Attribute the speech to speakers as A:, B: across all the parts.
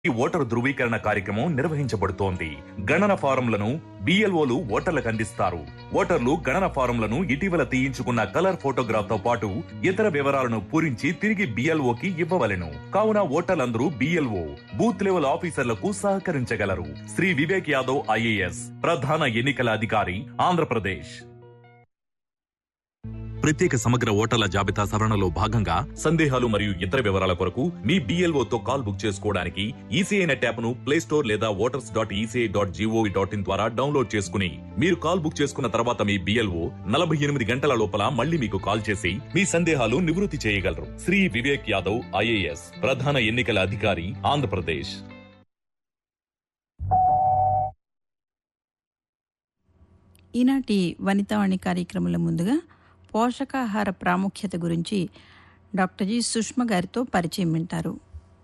A: ఈ ఓటరు ధృవీకరణ కార్యక్రమం నిర్వహించబడుతోంది. గణన ఫారంలను బిఎల్ఓలు ఓటర్లకు అందిస్తారు. ఓటర్లు గణన ఫారంలను ఇటీవల తీయించుకున్న కలర్ ఫోటోగ్రాఫ్ తో పాటు ఇతర వివరాలను పూరించి తిరిగి బిఎల్ఓకి ఇవ్వవలెను. కావున ఓటర్లందరూ బిఎల్ఓ బూత్ లెవెల్ ఆఫీసర్లకు సహకరించగలరు. శ్రీ వివేక్ యాదవ్ ఐఏఎస్ ప్రధాన ఎన్నికల అధికారి, ఆంధ్రప్రదేశ్. ప్రత్యేక సమగ్ర ఓటర్ల జాబితా సవరణలో భాగంగా సందేహాలు మరియు ఇతర వివరాల కొరకు మీ BLO తో కాల్ బుక్ చేసుకోవడానికి ఈసీఐ నెట్ యాప్ ను ప్లే స్టోర్ లేదా voters.eci.gov.in ద్వారా డౌన్లోడ్ చేసుకుని మీరు కాల్ బుక్ చేసుకున్న తర్వాత మీ BLO 48 గంటల లోపల మళ్ళీ మీకు కాల్ చేసి మీ సందేహాలు నివృత్తి చేయగలరు. శ్రీ వివేక్ యాదవ్ ఐఏఎస్ ప్రధాన ఎన్నికల అధికారి, ఆంధ్రప్రదేశ్.
B: ఈనాటి వనితావాణి కార్యక్రమంలో ముందుగా పోషకాహార ప్రాముఖ్యత గురించి డాక్టర్ జి సుష్మ గారితో పరిచయం వింటారు.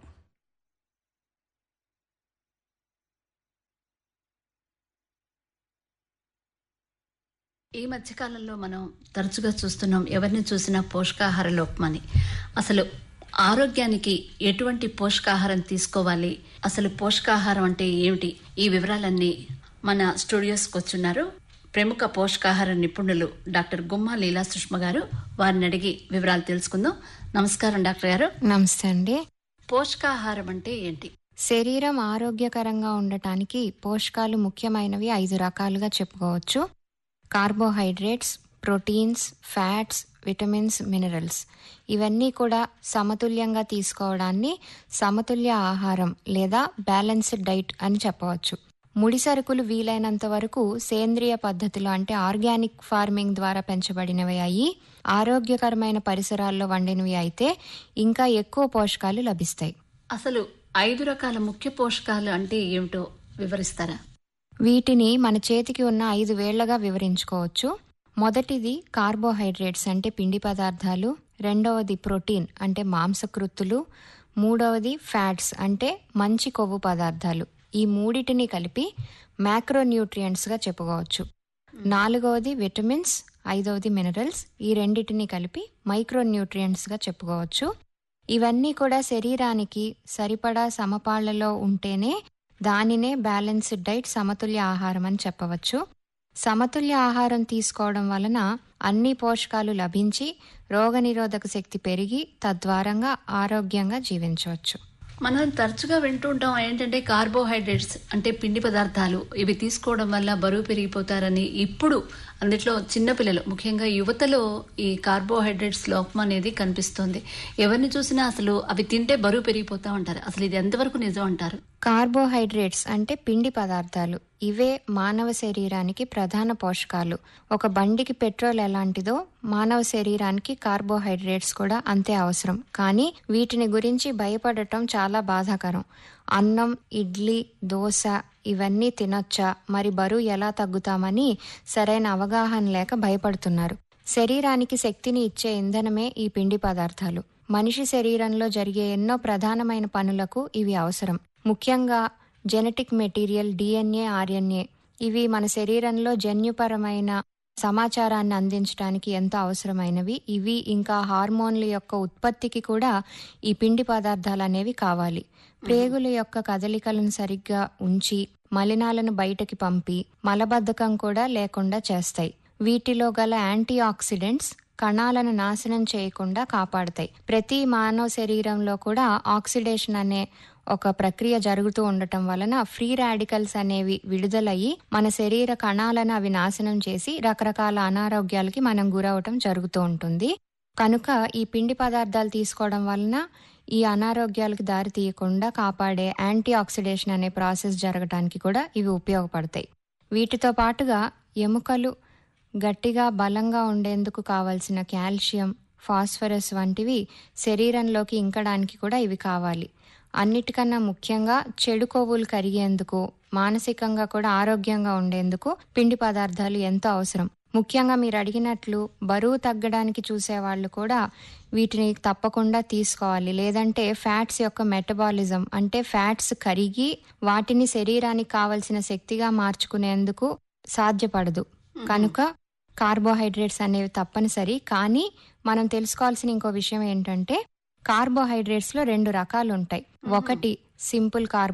C: ఈ మధ్యకాలంలో మనం తరచుగా చూస్తున్నాం, ఎవరిని చూసినా పోషకాహార లోపమని. అసలు ఆరోగ్యానికి ఎటువంటి పోషకాహారం తీసుకోవాలి, అసలు పోషకాహారం అంటే ఏమిటి, ఈ వివరాలన్నీ మన స్టూడియోస్కి వచ్చున్నారు ప్రముఖ పోషకాహార నిపుణులు డాక్టర్ గుమ్మా లీలా సుష్మ గారు. వారిని అడిగి వివరాలు తెలుసుకుందాం. నమస్కారం డాక్టర్ గారు.
D: నమస్తే అండి.
C: పోషకాహారం అంటే ఏంటి?
D: శరీరం ఆరోగ్యకరంగా ఉండటానికి పోషకాలు ముఖ్యమైనవి 5 రకాలుగా చెప్పుకోవచ్చు. Carbohydrates, proteins, fats, vitamins, minerals. ఇవన్నీ కూడా సమతుల్యంగా తీసుకోవడాన్ని సమతుల్య ఆహారం లేదా బ్యాలెన్స్డ్ డైట్ అని చెప్పవచ్చు. ముడి సరుకులు వీలైనంత వరకు సేంద్రియ పద్ధతిలో అంటే ఆర్గానిక్ ఫార్మింగ్ ద్వారా పెంచబడినవి అయ్యి ఆరోగ్యకరమైన పరిసరాల్లో వండినవి అయితే ఇంకా ఎక్కువ పోషకాలు లభిస్తాయి.
C: అసలు 5 రకాల ముఖ్య పోషకాలు అంటే ఏమిటో వివరిస్తారా?
D: వీటిని మన చేతికి ఉన్న 5 వేళ్లగా వివరించుకోవచ్చు. మొదటిది కార్బోహైడ్రేట్స్ అంటే పిండి పదార్థాలు, రెండవది ప్రోటీన్ అంటే మాంసకృత్తులు, మూడవది ఫ్యాట్స్ అంటే మంచి కొవ్వు పదార్థాలు. ఈ మూడిటిని కలిపి మ్యాక్రోన్యూట్రియంట్స్గా చెప్పుకోవచ్చు. నాలుగవది విటమిన్స్, ఐదవది మినరల్స్. ఈ రెండిటిని కలిపి మైక్రోన్యూట్రియంట్స్గా చెప్పుకోవచ్చు. ఇవన్నీ కూడా శరీరానికి సరిపడా సమపాళ్లలో ఉంటేనే దానినే బ్యాలెన్స్డ్ డైట్, సమతుల్య ఆహారం అని చెప్పవచ్చు. సమతుల్య ఆహారం తీసుకోవడం వలన అన్ని పోషకాలు లభించి రోగనిరోధక శక్తి పెరిగి తద్వారంగా ఆరోగ్యంగా జీవించవచ్చు.
C: మనం తరచుగా వింటూ ఉంటాం ఏంటంటే కార్బోహైడ్రేట్స్ అంటే పిండి పదార్థాలు, ఇవి తీసుకోవడం వల్ల బరువు పెరిగిపోతారని. ఇప్పుడు అందులో చిన్నపిల్లలు, ముఖ్యంగా యువతలో ఈ కార్బోహైడ్రేట్స్ లోపం అనేది కనిపిస్తోంది. ఎవరిని చూసినా అసలు అవి తింటే బరువు పెరిగిపోతా ఉంటారు. అసలు ఇది ఎంతవరకు నిజం అంటారు?
D: కార్బోహైడ్రేట్స్ అంటే పిండి పదార్థాలు. ఇవే మానవ శరీరానికి ప్రధాన పోషకాలు. ఒక బండికి పెట్రోల్ ఎలాంటిదో మానవ శరీరానికి కార్బోహైడ్రేట్స్ కూడా అంతే అవసరం. కానీ వీటిని గురించి భయపడటం చాలా బాధాకరం. అన్నం, ఇడ్లీ, దోశ ఇవన్నీ తినొచ్చా, మరి బరువు ఎలా తగ్గుతామని సరైన అవగాహన లేక భయపడుతున్నారు. శరీరానికి శక్తిని ఇచ్చే ఇంధనమే ఈ పిండి పదార్థాలు. మనిషి శరీరంలో జరిగే ఎన్నో ప్రధానమైన పనులకు ఇవి అవసరం. ముఖ్యంగా జెనెటిక్ మెటీరియల్, DNA, RNA ఇవి మన శరీరంలో జన్యుపరమైన సమాచారాన్ని అందించడానికి ఎంతో అవసరమైనవి. ఇవి ఇంకా హార్మోన్ల యొక్క ఉత్పత్తికి కూడా ఈ పిండి పదార్థాలు అనేవి కావాలి. ప్రేగుల యొక్క కదలికలను సరిగ్గా ఉంచి మలినాలను బయటకి పంపి మలబద్ధకం కూడా లేకుండా చేస్తాయి. వీటిలో గల యాంటీ ఆక్సిడెంట్స్ కణాలను నాశనం చేయకుండా కాపాడతాయి. ప్రతి మానవ శరీరంలో కూడా ఆక్సిడేషన్ అనే ఒక ప్రక్రియ జరుగుతూ ఉండటం వలన ఫ్రీ రాడికల్స్ అనేవి విడుదలయ్యి మన శరీర కణాలను అవి నాశనం చేసి రకరకాల అనారోగ్యాలకి మనం గురవటం జరుగుతూ ఉంటుంది. కనుక ఈ పిండి పదార్థాలు తీసుకోవడం వలన ఈ అనారోగ్యాలకు దారి తీయకుండా కాపాడే యాంటీ ఆక్సిడేషన్ అనే ప్రాసెస్ జరగడానికి కూడా ఇవి ఉపయోగపడతాయి. వీటితో పాటుగా ఎముకలు గట్టిగా బలంగా ఉండేందుకు కావలసిన కాల్షియం, ఫాస్ఫరస్ వంటివి శరీరంలోకి ఇంకడానికి కూడా ఇవి కావాలి. అన్నిటికన్నా ముఖ్యంగా చెడు కొవ్వులు కరిగేందుకు, మానసికంగా కూడా ఆరోగ్యంగా ఉండేందుకు పిండి పదార్థాలు ఎంతో అవసరం. ముఖ్యంగా మీరు అడిగినట్లు బరువు తగ్గడానికి చూసేవాళ్ళు కూడా వీటిని తప్పకుండా తీసుకోవాలి. లేదంటే ఫ్యాట్స్ యొక్క మెటబాలిజం అంటే ఫ్యాట్స్ కరిగి వాటిని శరీరానికి కావలసిన శక్తిగా మార్చుకునేందుకు సాధ్యపడదు. కనుక కార్బోహైడ్రేట్స్ అనేవి తప్పనిసరి. కానీ మనం తెలుసుకోవాల్సిన ఇంకో విషయం ఏంటంటే కార్బోహైడ్రేట్స్ లో 2 రకాలు ఉంటాయి. ఒకటి సింపుల్ కార్బోహైడ్రేట్స్,